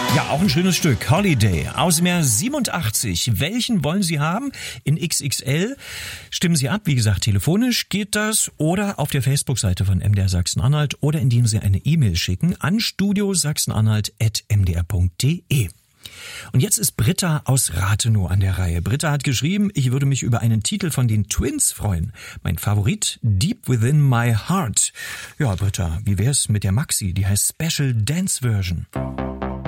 Ja, auch ein schönes Stück. Holiday aus dem Jahr 87. Welchen wollen Sie haben? In XXL? Stimmen Sie ab. Wie gesagt, telefonisch geht das oder auf der Facebook-Seite von MDR Sachsen-Anhalt oder indem Sie eine E-Mail schicken an studiosachsenanhalt@mdr.de. Und jetzt ist Britta aus Rathenow an der Reihe. Britta hat geschrieben, ich würde mich über einen Titel von den Twins freuen. Mein Favorit, Deep Within My Heart. Ja, Britta, wie wär's mit der Maxi? Die heißt Special Dance Version.